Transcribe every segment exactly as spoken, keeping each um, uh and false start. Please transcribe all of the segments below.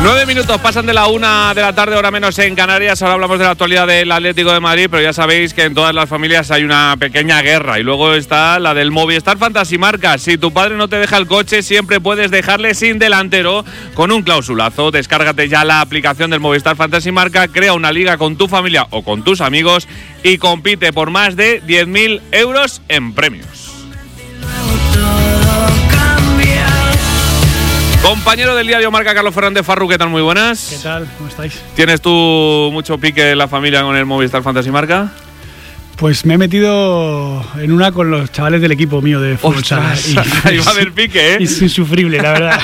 Nueve minutos pasan de la una de la tarde, hora menos en Canarias. Ahora hablamos de la actualidad del Atlético de Madrid, pero ya sabéis que en todas las familias hay una pequeña guerra. Y luego está la del Movistar Fantasy Marca. Si tu padre no te deja el coche, siempre puedes dejarle sin delantero con un clausulazo. Descárgate ya la aplicación del Movistar Fantasy Marca, crea una liga con tu familia o con tus amigos y compite por más de diez mil euros en premios. Compañero del diario Marca, Carlos Fernández Farru, ¿qué tal? Muy buenas. ¿Qué tal? ¿Cómo estáis? ¿Tienes tú mucho pique en la familia con el Movistar Fantasy Marca? Pues me he metido en una con los chavales del equipo mío de fútbol. Ostras, y, ahí va a haber pique, ¿eh? Es insufrible, la verdad.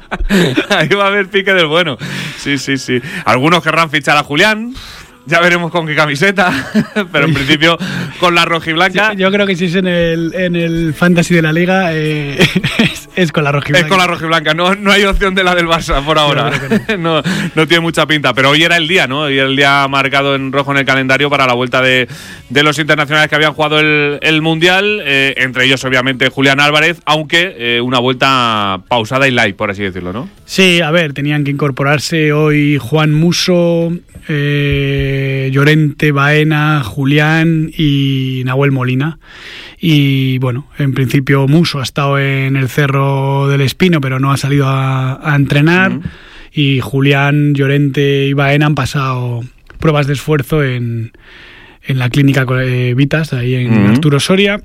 Ahí va a haber pique del bueno. Sí, sí, sí. Algunos querrán fichar a Julián. Ya veremos con qué camiseta, pero en principio con la rojiblanca. Yo, yo creo que si es en el, en el Fantasy de la Liga, eh, es, es con la rojiblanca. Es con la rojiblanca, no, no hay opción de la del Barça por ahora. No. no, no tiene mucha pinta, pero hoy era el día, ¿no? Hoy era el día marcado en rojo en el calendario para la vuelta de, de los internacionales que habían jugado el, el Mundial, eh, entre ellos obviamente Julián Álvarez, aunque eh, una vuelta pausada y light, por así decirlo, ¿no? Sí, a ver, tenían que incorporarse hoy Juan Musso, eh, Llorente, Baena, Julián y Nahuel Molina. Y bueno, en principio Musso ha estado en el Cerro del Espino, pero no ha salido a, a entrenar. Uh-huh. Y Julián, Llorente y Baena han pasado pruebas de esfuerzo en, en la clínica eh, Vitas, ahí en uh-huh. Arturo Soria.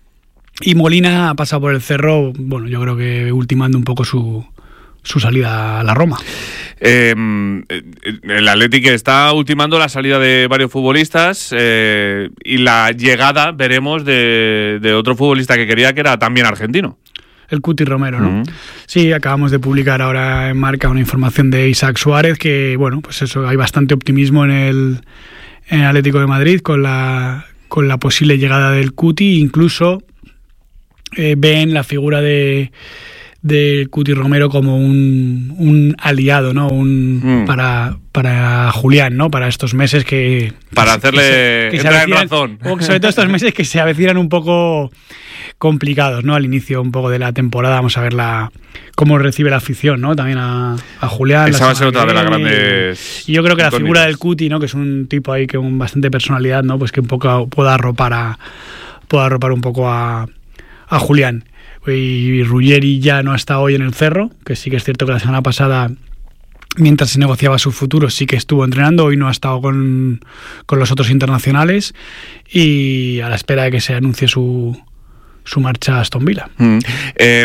Y Molina ha pasado por el Cerro, bueno, yo creo que ultimando un poco su... su salida a la Roma. Eh, el Atlético está ultimando la salida de varios futbolistas eh, y la llegada, veremos, de, de otro futbolista que quería, que era también argentino. El Cuti Romero, ¿no? Uh-huh. Sí, acabamos de publicar ahora en Marca una información de Isaac Suárez, que, bueno, pues eso, hay bastante optimismo en el, en el Atlético de Madrid con la, con la posible llegada del Cuti. Incluso eh, ven la figura de de Cuti Romero como un, un aliado, ¿no? Un mm. para para Julián, ¿no? Para estos meses que para hacerle que se, que entrar en razón. Sobre todo estos meses que se avecinan un poco complicados, ¿no? Al inicio un poco de la temporada, vamos a ver la cómo recibe la afición, ¿no? También a, a Julián. Esa va a ser otra de las grandes. Y yo creo que la figura del Cuti, ¿no? Que es un tipo ahí que con bastante personalidad, ¿no? Pues que un poco pueda arropar a pueda arropar un poco a a Julián. Y Ruggeri ya no está hoy en el Cerro, que sí que es cierto que la semana pasada, mientras se negociaba su futuro, sí que estuvo entrenando. Hoy no ha estado con, con los otros internacionales y a la espera de que se anuncie su, su marcha a Aston Villa. Mm. Eh,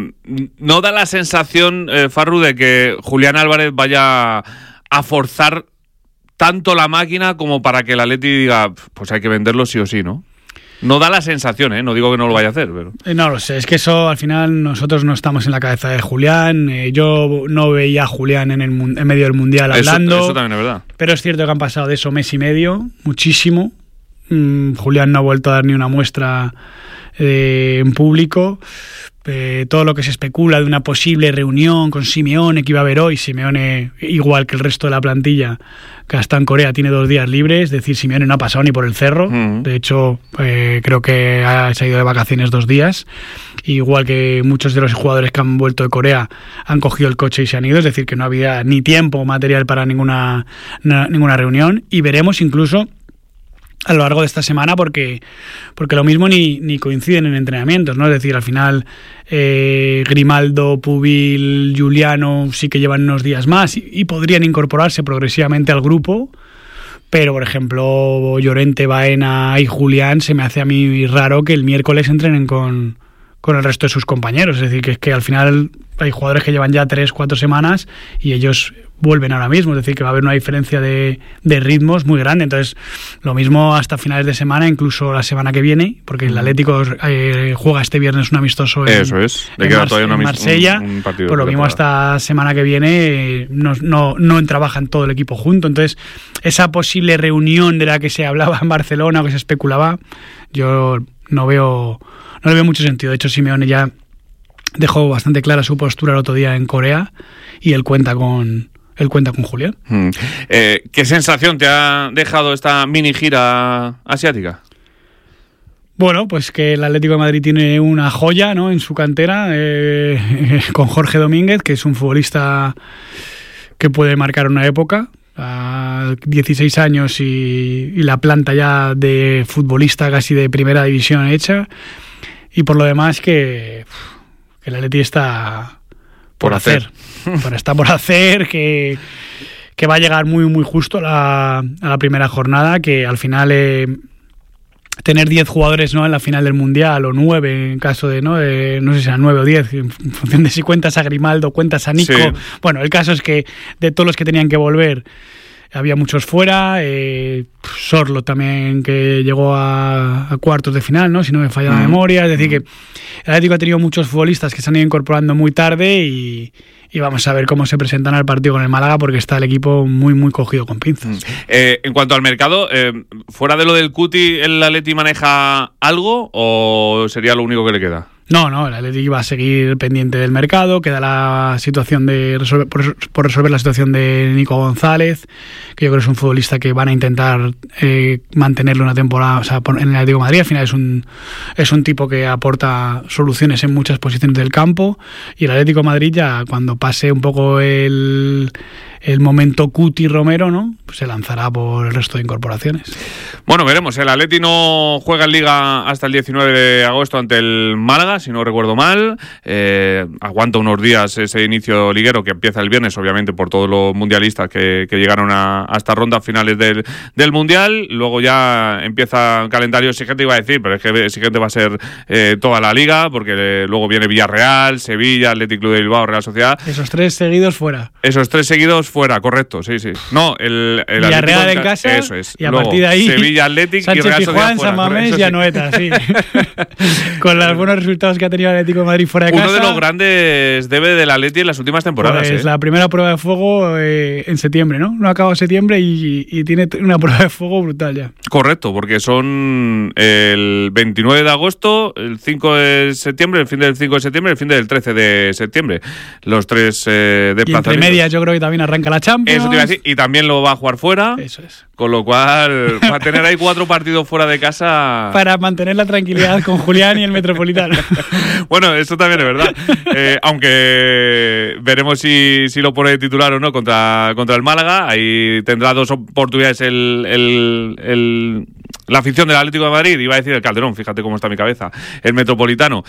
¿No da la sensación, eh, Farru, de que Julián Álvarez vaya a forzar tanto la máquina como para que el Atleti diga, pues hay que venderlo sí o sí, ¿no? No da la sensación, ¿eh? No digo que no lo vaya a hacer, pero... Eh, no lo sé, es que eso al final nosotros no estamos en la cabeza de Julián. Eh, yo no veía a Julián en, el, en medio del Mundial hablando. Eso, eso también es verdad. Pero es cierto que han pasado de eso mes y medio, muchísimo. Mm, Julián no ha vuelto a dar ni una muestra eh, en público. Eh, todo lo que se especula de una posible reunión con Simeone que iba a haber hoy. Simeone, igual que el resto de la plantilla que está en Corea, tiene dos días libres. Es decir, Simeone no ha pasado ni por el Cerro. Uh-huh. De hecho, eh, creo que ha, se ha ido de vacaciones dos días. Igual que muchos de los jugadores que han vuelto de Corea han cogido el coche y se han ido. Es decir, que no había ni tiempo material para ninguna, na, ninguna reunión. Y veremos incluso a lo largo de esta semana, porque porque lo mismo ni, ni coinciden en entrenamientos, ¿no? Es decir, al final eh, Grimaldo, Pubil, Juliano sí que llevan unos días más y, y podrían incorporarse progresivamente al grupo, pero por ejemplo Llorente, Baena y Julián se me hace a mí raro que el miércoles entrenen con, con el resto de sus compañeros. Es decir, que es que al final hay jugadores que llevan ya tres, cuatro semanas y ellos vuelven ahora mismo, es decir, que va a haber una diferencia de, de ritmos muy grande. Entonces, lo mismo hasta finales de semana, incluso la semana que viene, porque el Atlético eh, juega este viernes un amistoso en, Eso es. Le en, queda Mar- todavía una en Marsella, un, un partido por lo mismo hasta semana que viene eh, no, no, no trabajan todo el equipo junto. Entonces, esa posible reunión de la que se hablaba en Barcelona o que se especulaba, yo no veo, no le veo mucho sentido. De hecho, Simeone ya dejó bastante clara su postura el otro día en Corea y él cuenta con él cuenta con Julián. Hmm. Eh, ¿Qué sensación te ha dejado esta mini gira asiática? Bueno, pues que el Atlético de Madrid tiene una joya, ¿no?, en su cantera, eh, con Jorge Domínguez, que es un futbolista que puede marcar una época. A dieciséis años y, y la planta ya de futbolista casi de primera división hecha. Y por lo demás que, que el Atleti está por, por hacer. hacer. Por, está por hacer, que, que va a llegar muy muy justo a la, a la primera jornada, que al final... Eh, tener diez jugadores, ¿no?, en la final del Mundial, o nueve en caso de, ¿no? Eh, no sé si eran nueve o diez, en función de si cuentas a Grimaldo, cuentas a Nico. Sí. Bueno, el caso es que de todos los que tenían que volver, había muchos fuera. Eh, Sorlo también, que llegó a, a cuartos de final, ¿no?, si no me falla mm. la memoria. Es decir, que el Atlético ha tenido muchos futbolistas que se han ido incorporando muy tarde y... Y vamos a ver cómo se presentan al partido con el Málaga, porque está el equipo muy, muy cogido con pinzas. Eh, en cuanto al mercado, eh, ¿fuera de lo del Cuti, el Atleti maneja algo o sería lo único que le queda? No, no, el Atleti va a seguir pendiente del mercado. Queda la situación de resolver, por, por resolver la situación de Nico González, que yo creo que es un futbolista que van a intentar eh, mantenerlo una temporada, o sea, en el Atlético de Madrid. Al final es un es un tipo que aporta soluciones en muchas posiciones del campo, y el Atlético de Madrid, ya cuando pase un poco el el momento Cuti Romero, ¿no?, pues se lanzará por el resto de incorporaciones. Bueno, veremos. El Atleti no juega en Liga hasta el diecinueve de agosto ante el Málaga, si no recuerdo mal. Eh, aguanta unos días ese inicio liguero que empieza el viernes, obviamente por todos los mundialistas que, que llegaron a, a estas rondas finales del, del Mundial. Luego ya empieza un calendario exigente, iba a decir, pero es que exigente va a ser eh, toda la Liga, porque eh, luego viene Villarreal, Sevilla, Athletic Club de Bilbao, Real Sociedad. Esos tres seguidos fuera. Esos tres seguidos fuera, correcto, sí, sí. No, el, el Villarreal en casa, eso es. Y a luego, partir de ahí Sevilla, Athletic Sánchez y Real Sociedad Pizjuán, fuera. San Mamés y Anoeta, sí. Con los buenos resultados que ha tenido el Atlético de Madrid fuera de Uno casa. Uno de los grandes debe del Atleti en las últimas temporadas. Pues ¿eh? La primera prueba de fuego eh, en septiembre, ¿no? No acaba septiembre y, y tiene una prueba de fuego brutal ya. Correcto, porque son el veintinueve de agosto, el cinco de septiembre, el fin del cinco de septiembre, el fin del trece de septiembre. Los tres eh, desplazamientos. Y entre medias yo creo que también arranca la Champions. Eso te iba a decir. Y también lo va a jugar fuera. Eso es. Con lo cual, va a tener ahí cuatro partidos fuera de casa. Para mantener la tranquilidad con Julián y el Metropolitano. Bueno, eso también es verdad. Eh, aunque veremos si, si lo pone de titular o no contra, contra el Málaga. Ahí tendrá dos oportunidades el, el, el, la afición del Atlético de Madrid, iba a decir el Calderón, fíjate cómo está mi cabeza, el Metropolitano,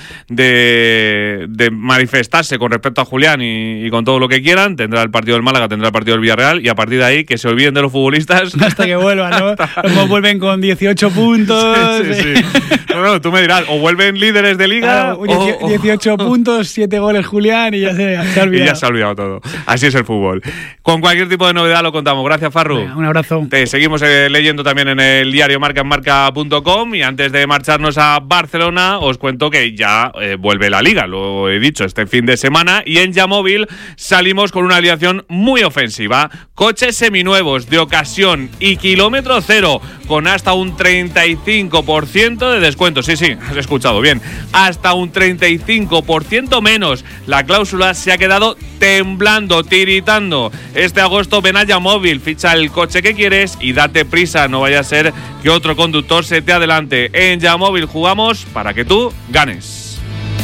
de, de manifestarse con respecto a Julián y, y con todo lo que quieran. Tendrá el partido del Málaga, tendrá el partido del Villarreal, y a partir de ahí que se olviden de los futbolistas. Hasta que vuelvan, ¿no? Como vuelven con dieciocho puntos. Sí, sí, sí. No, no, tú me dirás, o vuelven líderes de liga. Claro, o, dieciocho o, puntos, siete goles Julián y ya se, se ha olvidado. Y ya se ha olvidado todo. Así es el fútbol. Con cualquier tipo de novedad lo contamos. Gracias, Farru. Venga, un abrazo. Te seguimos eh, leyendo también en el diario marca en marca punto com, y antes de marcharnos a Barcelona os cuento que ya eh, vuelve la Liga, lo he dicho, este fin de semana, y en Yamóvil salimos con una alineación muy ofensiva. Coches seminuevos de ocasión y kilómetro cero con hasta un treinta y cinco por ciento de descuento. Sí, sí, has escuchado bien. Hasta un treinta y cinco por ciento menos. La cláusula se ha quedado temblando, tiritando. Este agosto ven a Yamóvil, ficha el coche que quieres y date prisa, no vaya a ser que otro conductor se te adelante. En Yamóvil jugamos para que tú ganes.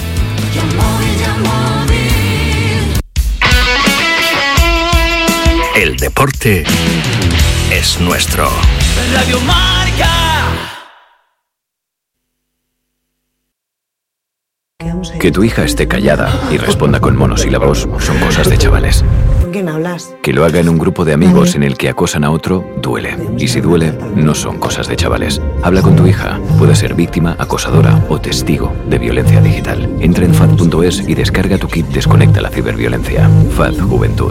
El deporte es nuestro. Radio Marca. Que tu hija esté callada y responda con monosílabos son cosas de chavales. ¿Con quién hablas? Que lo haga en un grupo de amigos en el que acosan a otro, duele. Y si duele, no son cosas de chavales. Habla con tu hija. Puede ser víctima, acosadora o testigo de violencia digital. Entra en fad punto es y descarga tu kit Desconecta la ciberviolencia. F A D Juventud.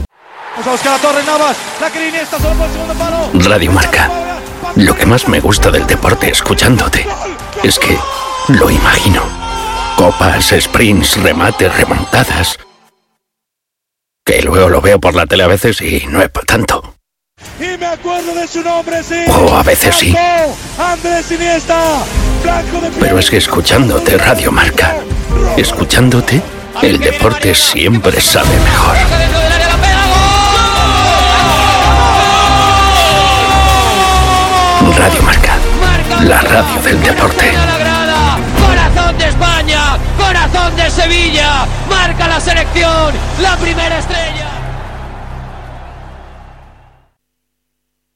Radio Marca. Lo que más me gusta del deporte escuchándote es que lo imagino. Copas, sprints, remates, remontadas. Que luego lo veo por la tele a veces y no es para tanto. Y me acuerdo de su nombre, sí. O a veces sí. Andrés Iniesta, blanco de piel. Pero es que escuchándote Radio Marca, escuchándote, el deporte siempre sabe mejor. Radio Marca, la radio del deporte. Corazón de España, corazón de Sevilla, marca la selección, la primera estrella.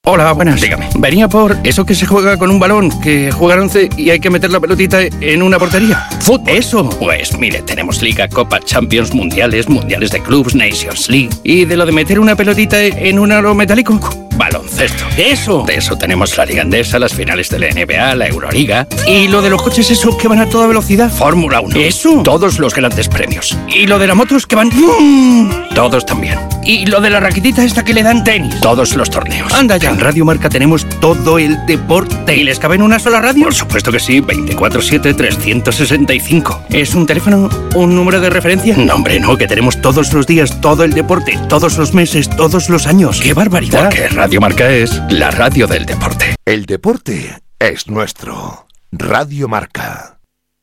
Hola, buenas. Dígame. Venía por eso que se juega con un balón, que juegan once y hay que meter la pelotita en una portería. ¿Fútbol? Eso. Pues mire, tenemos Liga, Copa, Champions, Mundiales, Mundiales de Clubs, Nations League. ¿Y de lo de meter una pelotita en un aro metálico? Baloncesto. Eso. De eso tenemos la Liga Endesa, las finales de la N B A, la Euroliga. ¿Y lo de los coches esos que van a toda velocidad? Fórmula uno. Eso. Todos los grandes premios. ¿Y lo de las motos que van...? Todos también. ¿Y lo de la raquetita esta que le dan tenis? Todos los torneos. Anda ya. En Radio Marca tenemos todo el deporte. ¿Y les cabe en una sola radio? Por supuesto que sí, veinticuatro siete, trescientos sesenta y cinco. ¿Es un teléfono, un número de referencia? No, hombre, no, que tenemos todos los días, todo el deporte, todos los meses, todos los años. ¡Qué barbaridad! Porque Radio Marca es la radio del deporte. El deporte es nuestro. Radio Marca.